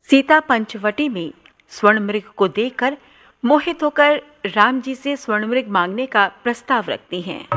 सीता पंचवटी में स्वर्ण मृग को देखकर मोहित होकर राम जी से स्वर्ण मृग मांगने का प्रस्ताव रखती हैं।